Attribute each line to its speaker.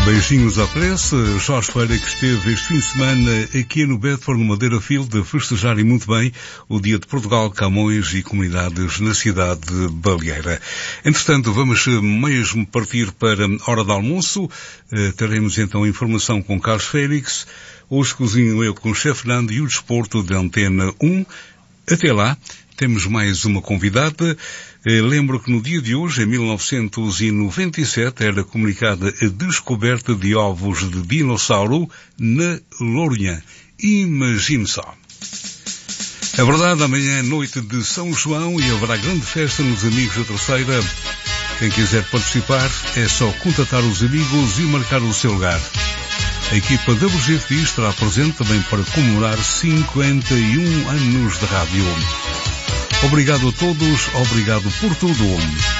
Speaker 1: Beijinhos à pressa. Jorge Feira, que esteve este fim de semana aqui no Bedford, no Madeira Field, a festejar e muito bem o Dia de Portugal, Camões e comunidades na cidade de Baleeira. Entretanto, vamos mesmo partir para a hora de almoço. Teremos então informação com Carlos Félix. Hoje cozinho eu com o chefe Fernando e o desporto de Antena 1. Até lá, temos mais uma convidada. Lembro que no dia de hoje, em 1997, era comunicada a descoberta de ovos de dinossauro na Lourinhã. Imagine só. É verdade, amanhã é noite de São João e haverá grande festa nos Amigos da Terceira. Quem quiser participar é só contatar os amigos e marcar o seu lugar. A equipa da WGFI estará presente também para comemorar 51 anos de rádio. Obrigado a todos, obrigado por tudo.